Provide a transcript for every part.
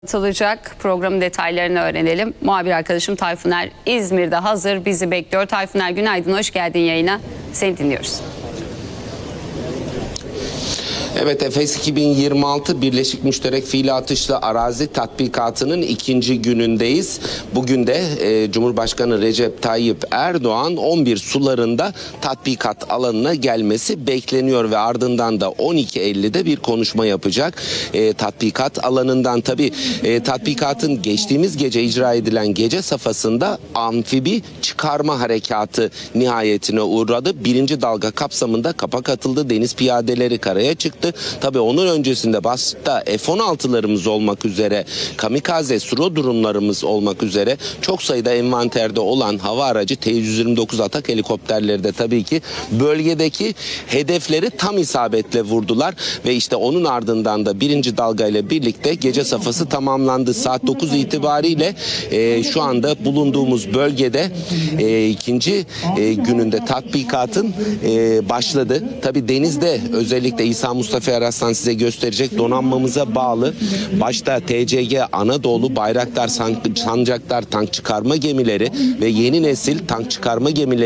Atılacak. Programın detaylarını öğrenelim. Muhabir arkadaşım Tayfuner İzmir'de hazır, bizi bekliyor. Tayfuner, günaydın, hoş geldin yayına. Seni dinliyoruz. Evet, Efes 2026 Birleşik Müşterek Fiili Atışlı Arazi Tatbikatı'nın ikinci günündeyiz. Bugün de Cumhurbaşkanı Recep Tayyip Erdoğan 11 sularında tatbikat alanına gelmesi bekleniyor ve ardından da 12.50'de bir konuşma yapacak. Tatbikat alanından tabii tatbikatın geçtiğimiz gece icra edilen gece safhasında amfibi çıkarma harekatı nihayetine uğradı. Birinci dalga kapsamında kapak atıldı. Deniz piyadeleri karaya çıktı. Tabii onun öncesinde başta F-16'larımız olmak üzere, kamikaze Suro durumlarımız olmak üzere çok sayıda envanterde olan hava aracı T-129 atak helikopterleri de tabii ki bölgedeki hedefleri tam isabetle vurdular ve işte onun ardından da birinci dalga ile birlikte gece safhası tamamlandı. Saat 9 itibariyle şu anda bulunduğumuz bölgede ikinci gününde tatbikatın başladı. Tabii denizde özellikle İsa Mustafa Eraslan size gösterecek, donanmamıza bağlı başta TCG Anadolu, Bayraktar, Sancaktar tank çıkarma gemileri ve yeni nesil tank çıkarma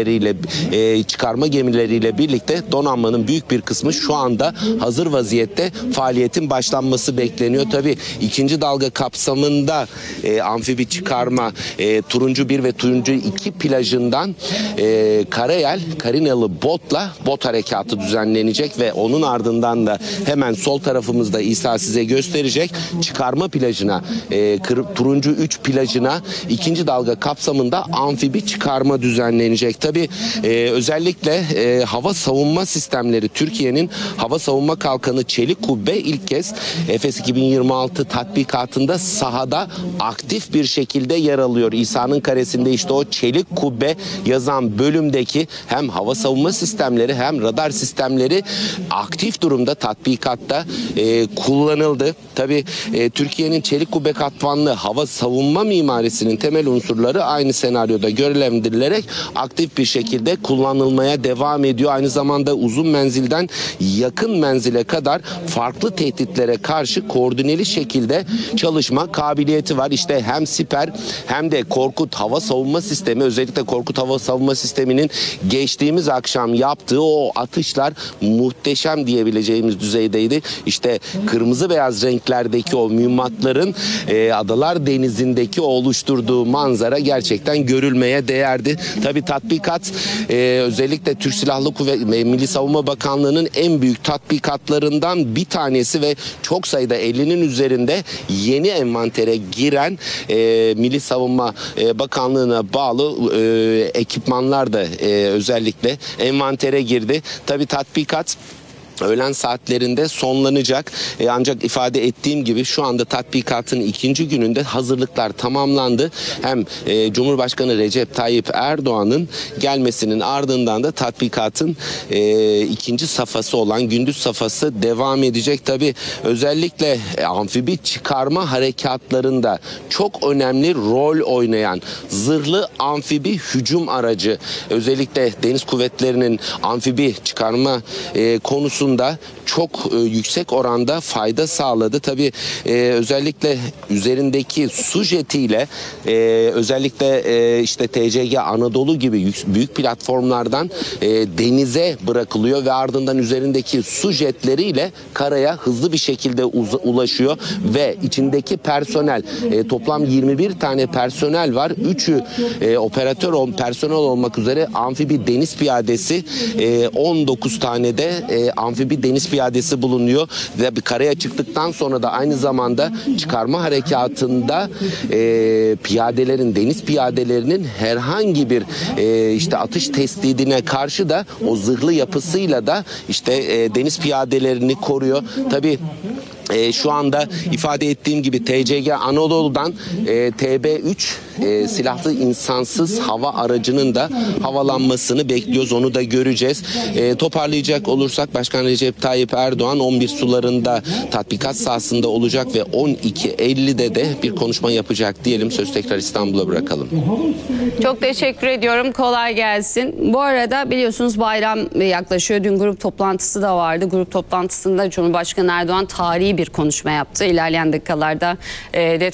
gemileriyle birlikte donanmanın büyük bir kısmı şu anda hazır vaziyette, faaliyetin başlanması bekleniyor. Tabii ikinci dalga kapsamında amfibi çıkarma Turuncu 1 ve Turuncu 2 plajından karayel, karinalı botla bot harekatı düzenlenecek ve onun ardından da hemen sol tarafımızda İsa size gösterecek çıkarma plajına, Turuncu 3 plajına ikinci dalga kapsamında amfibi çıkarma düzenlenecek. Tabii özellikle hava savunma sistemleri, Türkiye'nin hava savunma kalkanı Çelik Kubbe ilk kez Efes 2026 tatbikatında sahada aktif bir şekilde yer alıyor. İsa'nın karesinde işte o Çelik Kubbe yazan bölümdeki hem hava savunma sistemleri hem radar sistemleri aktif durumda tatbikatta kullanıldı. Tabii Türkiye'nin Çelik Kubbe katmanlı hava savunma mimarisinin temel unsurları aynı senaryoda görevlendirilerek aktif bir şekilde kullanılmaya devam ediyor. Aynı zamanda uzun menzilden yakın menzile kadar farklı tehditlere karşı koordineli şekilde çalışma kabiliyeti var. İşte hem Siper hem de Korkut hava savunma sistemi, özellikle Korkut hava savunma sisteminin geçtiğimiz akşam yaptığı o atışlar muhteşem diyebileceğimiz düzeydeydi. İşte kırmızı beyaz renklerdeki o mühimmatların Adalar Denizi'ndeki oluşturduğu manzara gerçekten görülmeye değerdi. Tabii tatbikat özellikle Türk Silahlı Kuvvetleri ve Milli Savunma Bakanlığı'nın en büyük tatbikatlarından bir tanesi ve çok sayıda 50'nin üzerinde yeni envantere giren Milli Savunma Bakanlığı'na bağlı ekipmanlar da özellikle envantere girdi. Tabii tatbikat öğlen saatlerinde sonlanacak. Ancak ifade ettiğim gibi şu anda tatbikatın ikinci gününde hazırlıklar tamamlandı. Hem Cumhurbaşkanı Recep Tayyip Erdoğan'ın gelmesinin ardından da tatbikatın ikinci safhası olan gündüz safhası devam edecek. Tabii özellikle amfibi çıkarma harekatlarında çok önemli rol oynayan zırhlı amfibi hücum aracı, özellikle Deniz Kuvvetleri'nin amfibi çıkarma konusu çok yüksek oranda fayda sağladı. Tabii özellikle üzerindeki su jetiyle özellikle işte TCG Anadolu gibi büyük platformlardan denize bırakılıyor ve ardından üzerindeki su jetleriyle karaya hızlı bir şekilde ulaşıyor ve içindeki personel toplam 21 tane personel var. 3'ü operatör personel olmak üzere amfibi deniz piyadesi, 19 tane de amfibi deniz piyadesi bulunuyor ve bir karaya çıktıktan sonra da aynı zamanda çıkarma harekatında piyadelerin, deniz piyadelerinin herhangi bir işte atış tehdidine karşı da o zırhlı yapısıyla da işte deniz piyadelerini koruyor. Tabii şu anda ifade ettiğim gibi TCG Anadolu'dan TB3 silahlı insansız hava aracının da havalanmasını bekliyoruz. Onu da göreceğiz. Toparlayacak olursak Başkan Recep Tayyip Erdoğan 11 sularında tatbikat sahasında olacak ve 12.50'de de bir konuşma yapacak diyelim. Söz tekrar İstanbul'a bırakalım. Çok teşekkür ediyorum. Kolay gelsin. Bu arada biliyorsunuz bayram yaklaşıyor. Dün grup toplantısı da vardı. Grup toplantısında Cumhurbaşkanı Erdoğan tarihi bir konuşma yaptı. İlerleyen dakikalarda